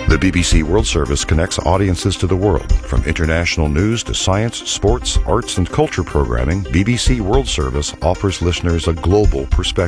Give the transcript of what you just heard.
The BBC World Service connects audiences to the world. From international news to science, sports, arts, and culture programming, BBC World Service offers listeners a global perspective.